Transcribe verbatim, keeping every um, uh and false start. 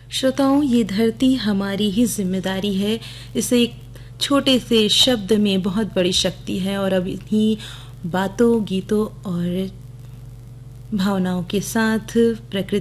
श्रोताओं, ये धरती हमारी ही जिम्मेदारी है। इसे एक छोटे से शब्द में बहुत बड़ी शक्ति है और अब इन्हीं बातों, गीतों और भावनाओं के साथ प्रकृति